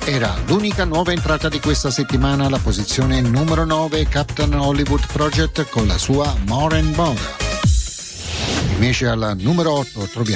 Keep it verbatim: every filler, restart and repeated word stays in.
Era l'unica nuova entrata di questa settimana alla posizione numero nove, Captain Hollywood Project con la sua More and More. Invece al numero otto troviamo